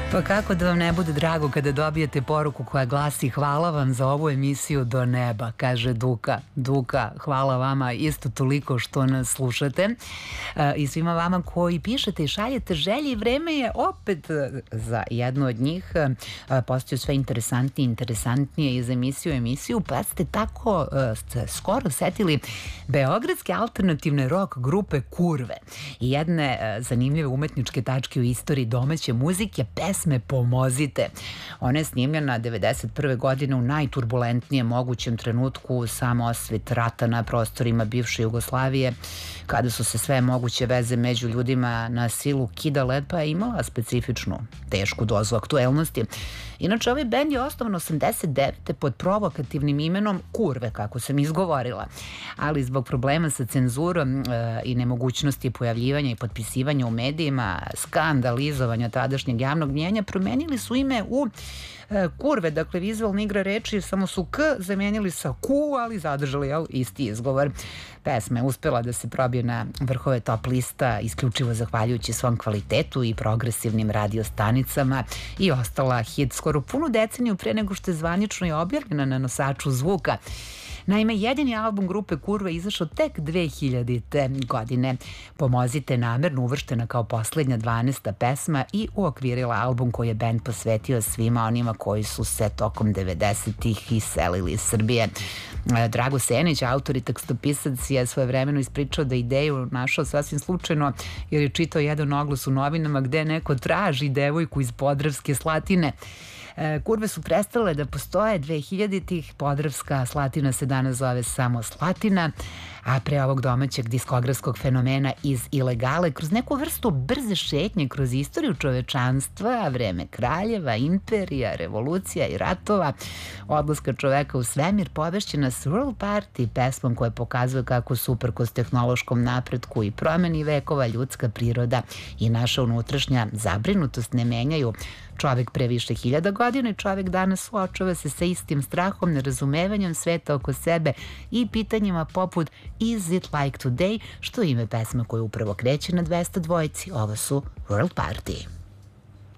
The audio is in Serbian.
Pa kako da vam ne bude drago kada dobijete poruku koja glasi hvala vam za ovu emisiju do neba, kaže Duka. Duka, hvala vama isto toliko što nas slušate i svima vama koji pišete i šaljete želje i vreme je opet za jednu od njih postaju sve interesantnije iz emisiju u emisiju, pa ste tako skoro setili beogradske alternativne rock grupe Kurve i jedne zanimljive umetničke tačke u istoriji domaće muzike, pesme Pomozite. Ona je snimljena 1991. godine u najturbulentnijem mogućem trenutku samosvit rata na prostorima bivše Jugoslavije, kada su se sve moguće veze među ljudima na silu kidale, pa je imala specifičnu, tešku dozu aktuelnosti. Inače, ovaj bend je osnovan 89. pod provokativnim imenom Kurve, kako sam izgovorila, ali zbog problema sa cenzurom i nemogućnosti pojavljivanja i potpisivanja u medijima, skandalizovanja tadašnjeg javnog mnjenja, promenili su ime u Kurve, dakle vizualna igra reči, samo su K zamenili sa Q, ali zadržali isti izgovor. Pesma je uspela da se probije na vrhove top lista isključivo zahvaljujući svom kvalitetu i progresivnim radio stanicama i ostala hit skoro punu deceniju pre nego što je zvanično i objavljena na nosaču zvuka. Naime, jedini album grupe Kurve izašao tek 2000. godine. Pomozite namerno uvrštena kao poslednja 12. pesma i uokvirila album koji je bend posvetio svima onima koji su se tokom 90-ih iselili iz Srbije. Drago Senić, autor i tekstopisac, je svojevremeno ispričao da ideju našao sasvim slučajno jer je čitao jedan oglas u novinama gde neko traži devojku iz Podravske Slatine. Kurve su prestale da postoje 2000-ih, Podravska Slatina se danas zove samo Slatina, a pre ovog domaćeg diskografskog fenomena iz ilegale, kroz neku vrstu brze šetnje kroz istoriju čovečanstva, vreme kraljeva, imperija, revolucija i ratova, odlaska čoveka u svemir, povešćena s World Party, pesmom koja pokazuje kako su uprkos tehnološkom napretku i promeni vekova ljudska priroda i naša unutrašnja zabrinutost ne menjaju. Čovek pre više hiljada godina i čovek danas suočava se sa istim strahom, nerazumevanjem sveta oko sebe i pitanjima poput Is it like today, što je ime pesma koja upravo kreće na 202. Ovo su World Party.